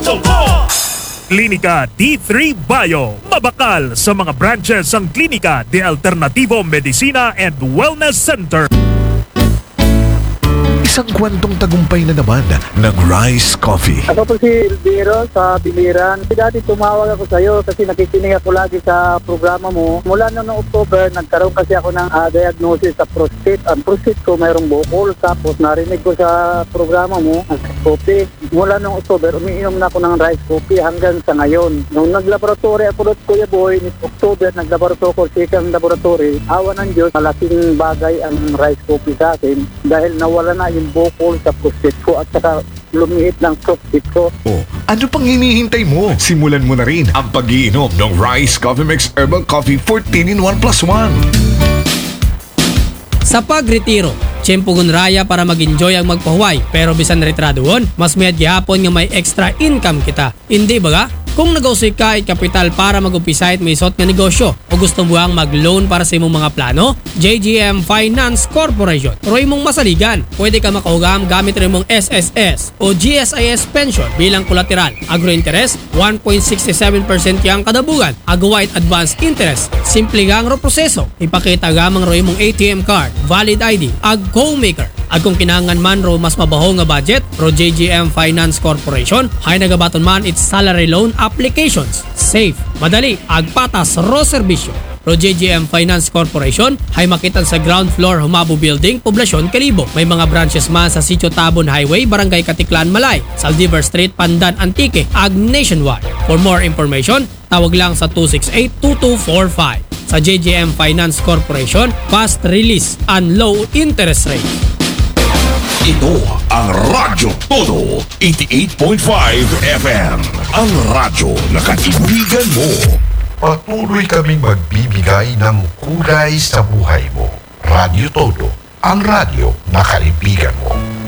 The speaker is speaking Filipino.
radyo mo! Klinika D3 Bio. Mabakal sa mga branches ang Klinika de Alternativo Medicina and Wellness Center. Isang kwentong tagumpay na naman ng Rice Coffee. Ako po si Elviro sa Biliran. Dati tumawag ako sa iyo kasi nakikinig ako lagi sa programa mo. Mula noong October, nagkaroon kasi ako ng diagnosis sa prostate. Ang prostate ko mayroong bukol. Tapos narinig ko sa programa mo, ang Rice Coffee. Mula noong October, umiinom na ako ng Rice Coffee hanggang sa ngayon. Nung naglaboratory ako doon, Kuya Boy, October, naglaboratory ako second laboratory. Awa ng Diyos, malaking bagay ang Rice Coffee sa akin dahil nawala na yung bukol sa prostate ko at saka lumiit ng prostate ko. Oh, ano pang hinihintay mo? Simulan mo na rin ang pag-iinom ng Rice Coffee Mix Herbal Coffee 14 in 1 plus 1. Sa pagretiro, tiyempo gunraya para mag-enjoy ang magpahuway. Pero bisan retradoon, mas may gihapon nga may extra income kita. Hindi baga? Kung nagausoy ka kapital para mag-umpisa at may isot nga negosyo o gusto mo ang mag-loan para sa imong mga plano, JGM Finance Corporation. Pero imong masaligan, pwede ka makahugam gamit rin mong SSS o GSIS pension bilang kolateral. Agro-interest, 1.67% yang kadabugan. Agawait advance interest. Simple gang ro proseso. Ipakita gamang ro imong ATM card, valid ID, ag co-maker. At kung kinangan man ro mas mabaho nga budget, ro JGM Finance Corporation, hay nagabaton man its salary loan applications. Safe, madali, agpatas ro serbisyo. Ro JGM Finance Corporation, hay makitan sa ground floor Humabo Building, Poblasyon, Calibo. May mga branches man sa Sitio Tabon Highway, Barangay Katiklan, Malay, Saldivar Street, Pandan, Antique, ag nationwide. For more information, tawag lang sa 268-2245. Sa JGM Finance Corporation, fast release and low interest rate. Ito ang Radyo Todo 88.5 FM. Ang radyo na kaibigan mo. Patuloy kaming magbibigay ng kulay sa buhay mo. Radyo Todo, ang radyo na kaibigan mo.